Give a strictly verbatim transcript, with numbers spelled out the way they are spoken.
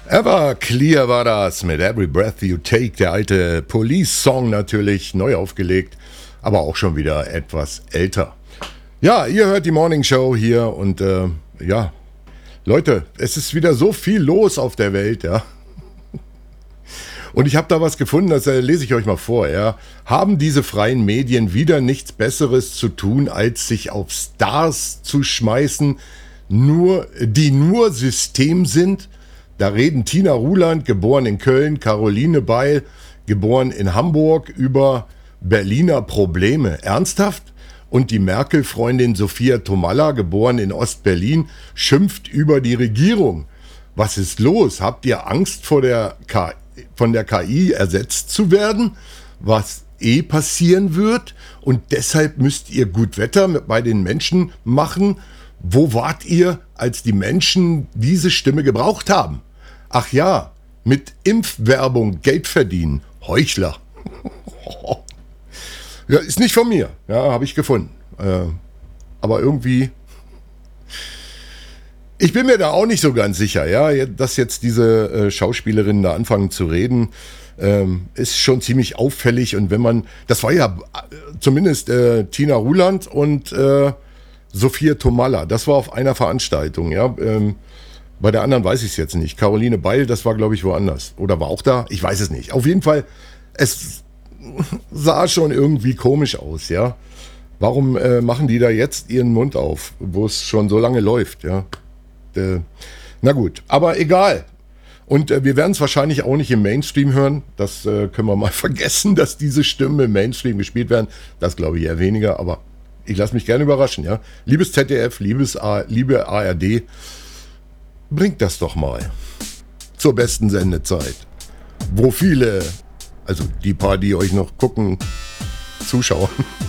Everclear war das mit Every Breath You Take, der alte Police-Song natürlich, neu aufgelegt, aber auch schon wieder etwas älter. Ja, ihr hört die Morning Show hier und äh, ja, Leute, es ist wieder so viel los auf der Welt, ja. Und ich habe da was gefunden, das äh, lese ich euch mal vor, ja. Haben diese freien Medien wieder nichts Besseres zu tun, als sich auf Stars zu schmeißen, nur, die nur System sind? Da reden Tina Ruland, geboren in Köln, Caroline Beil, geboren in Hamburg, über Berliner Probleme. Ernsthaft? Und die Merkel-Freundin Sophia Tomalla, geboren in Ostberlin, schimpft über die Regierung. Was ist los? Habt ihr Angst vor der K I, von der K I ersetzt zu werden? Was eh passieren wird? Und deshalb müsst ihr gut Wetter bei den Menschen machen. Wo wart ihr, als die Menschen diese Stimme gebraucht haben? Ach ja, mit Impfwerbung Geld verdienen. Heuchler. Ja, ist nicht von mir. Ja, habe ich gefunden. Äh, aber irgendwie... Ich bin mir da auch nicht so ganz sicher, ja, dass jetzt diese äh, Schauspielerinnen da anfangen zu reden, ähm, ist schon ziemlich auffällig. Und wenn man... Das war ja äh, zumindest äh, Tina Ruland und äh, Sophia Tomalla. Das war auf einer Veranstaltung, ja. Ähm, Bei der anderen weiß ich es jetzt nicht. Caroline Beil, das war, glaube ich, woanders. Oder war auch da? Ich weiß es nicht. Auf jeden Fall, es sah schon irgendwie komisch aus, ja. Warum äh, machen die da jetzt ihren Mund auf, wo es schon so lange läuft, ja? Äh, na gut, aber egal. Und äh, wir werden es wahrscheinlich auch nicht im Mainstream hören. Das äh, können wir mal vergessen, dass diese Stimmen im Mainstream gespielt werden. Das glaube ich eher weniger, aber ich lasse mich gerne überraschen, ja. Liebes Z D F, liebes A- liebe A R D, bringt das doch mal zur besten Sendezeit, wo viele, also die paar, die euch noch gucken, Zuschauer,